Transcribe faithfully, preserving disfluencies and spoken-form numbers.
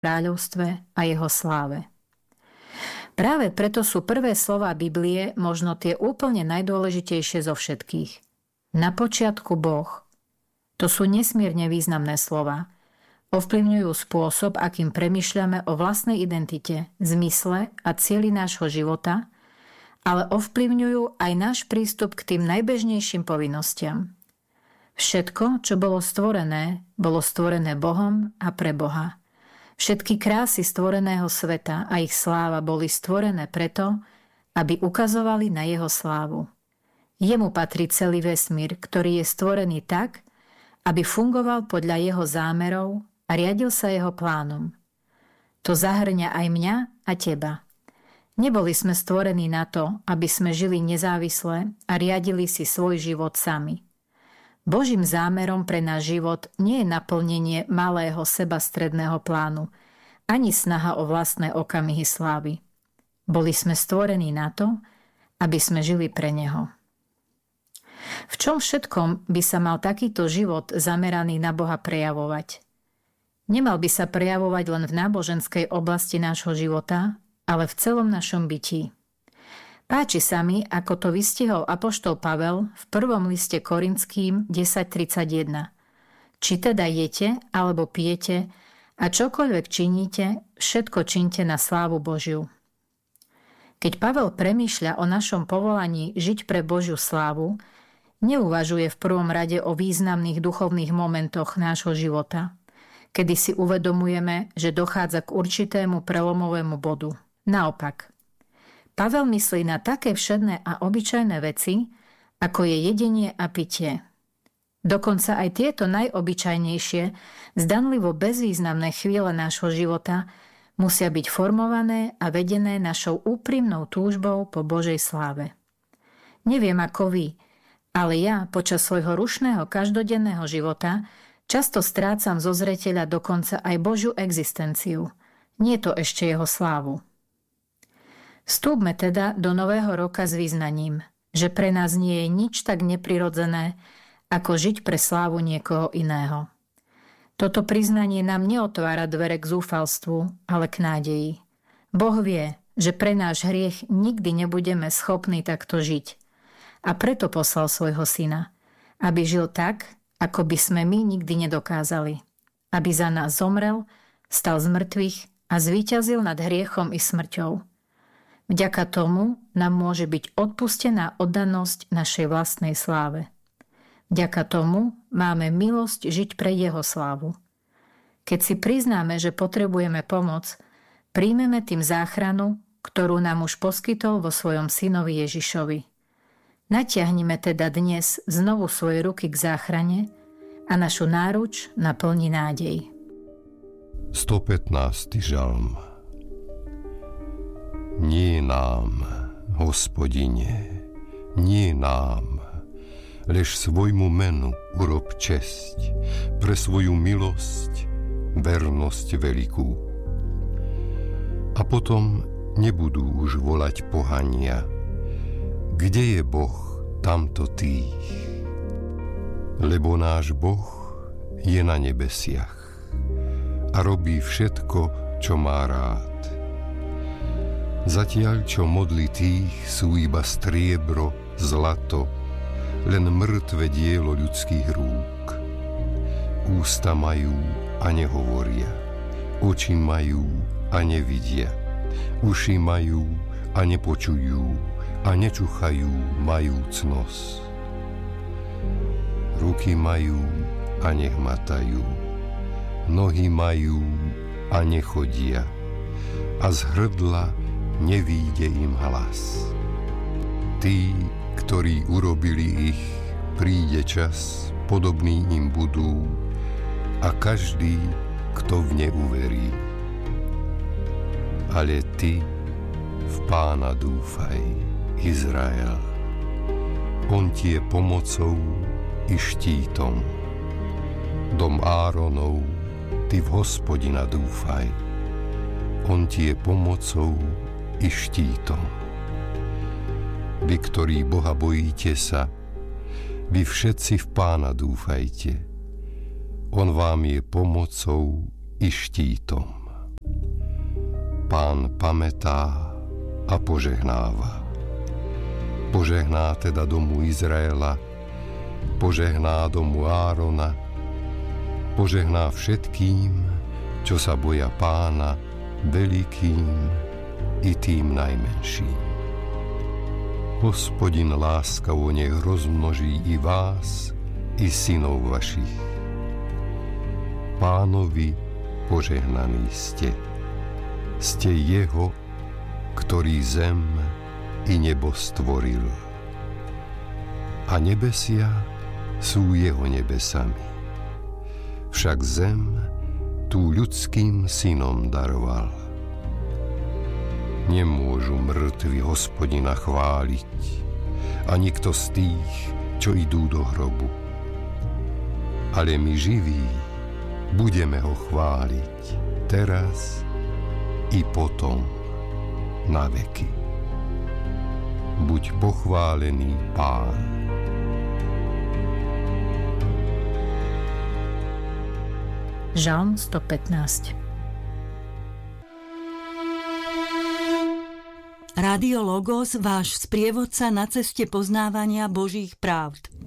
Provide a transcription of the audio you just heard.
kráľovstve a jeho sláve. Práve preto sú prvé slová Biblie možno tie úplne najdôležitejšie zo všetkých. Na počiatku Boh. To sú nesmierne významné slová. Ovplyvňujú spôsob, akým premýšľame o vlastnej identite, zmysle a cieli nášho života, ale ovplyvňujú aj náš prístup k tým najbežnejším povinnostiam. Všetko, čo bolo stvorené, bolo stvorené Bohom a pre Boha. Všetky krásy stvoreného sveta a ich sláva boli stvorené preto, aby ukazovali na jeho slávu. Jemu patrí celý vesmír, ktorý je stvorený tak, aby fungoval podľa jeho zámerov a riadil sa jeho plánom. To zahŕňa aj mňa a teba. Neboli sme stvorení na to, aby sme žili nezávisle a riadili si svoj život sami. Božím zámerom pre náš život nie je naplnenie malého sebastredného plánu, ani snaha o vlastné okamihy slávy. Boli sme stvorení na to, aby sme žili pre Neho. V čom všetkom by sa mal takýto život zameraný na Boha prejavovať? Nemal by sa prejavovať len v náboženskej oblasti nášho života, ale v celom našom bytí. Páči sa mi, ako to vystihol apoštol Pavel v prvom liste Korinským desať tridsaťjeden. Či teda jete alebo pijete a čokoľvek činíte, všetko čiňte na slávu Božiu. Keď Pavel premýšľa o našom povolaní žiť pre Božiu slávu, neuvažuje v prvom rade o významných duchovných momentoch nášho života, kedy si uvedomujeme, že dochádza k určitému prelomovému bodu. Naopak, Pavel myslí na také všedné a obyčajné veci, ako je jedenie a pitie. Dokonca aj tieto najobyčajnejšie, zdanlivo bezvýznamné chvíle nášho života musia byť formované a vedené našou úprimnou túžbou po Božej sláve. Neviem ako vy, ale ja počas svojho rušného každodenného života často strácam zo zreteľa dokonca aj Božiu existenciu. Nie to ešte jeho slávu. Vstúpme teda do nového roka s vyznaním, že pre nás nie je nič tak neprirodzené, ako žiť pre slávu niekoho iného. Toto priznanie nám neotvára dvere k zúfalstvu, ale k nádeji. Boh vie, že pre náš hriech nikdy nebudeme schopní takto žiť. A preto poslal svojho syna, aby žil tak, ako by sme my nikdy nedokázali. Aby za nás zomrel, stal z mŕtvych a zvíťazil nad hriechom i smrťou. Vďaka tomu nám môže byť odpustená oddanosť našej vlastnej sláve. Vďaka tomu máme milosť žiť pre jeho slávu. Keď si priznáme, že potrebujeme pomoc, príjmeme tým záchranu, ktorú nám už poskytol vo svojom synovi Ježišovi. Natiahnime teda dnes znovu svoje ruky k záchrane a našu náruč naplní nádej. stopätnásty žalm. Nie nám, Hospodine, nie nám, lež svojmu menu urob česť, pre svoju milosť, vernosť veľkú. A potom nebudú už volať pohania, kde je Boh, tamto tých. Lebo náš Boh je na nebesiach a robí všetko, čo má rád. Zatiaľ, čo modly tých sú iba striebro, zlato, len mŕtve dielo ľudských rúk. Ústa majú a nehovoria, oči majú a nevidia, uši majú a nepočujú a nečuchajú majúc nos. Ruky majú a nehmatajú, nohy majú a nechodia a z hrdla nevíde im hlas. Tí, ktorí urobili ich, príde čas, podobný im budú a každý, kto v ne uverí. Ale ty v Pána dúfaj, Izrael. On ti je pomocou i štítom. Dom Áronov, ty v Hospodina dúfaj. On ti je pomocou i štítom. Vy, ktorí Boha bojíte sa, vy všetci v Pána dúfajte. On vám je pomocou i štítom. Pán pamätá a požehnáva. Požehná teda domu Izraela, požehná domu Árona, požehná všetkým, čo sa boja Pána, veľkým i tým najmenším. Hospodin láskavo nech rozmnoží i vás, i synov vašich. Pánovi požehnaní ste. Ste jeho, ktorý zem i nebo stvoril. A nebesia sú jeho nebesami. Však zem tú ľudským synom daroval. Nemôžu mŕtvi Hospodina chváliť, a nikto z tých, čo idú do hrobu. Ale my živí budeme ho chváliť teraz i potom na veky. Buď pochválený Pán. Žalm stopätnásť. Rádio Logos, váš sprievodca na ceste poznávania Božích pravd.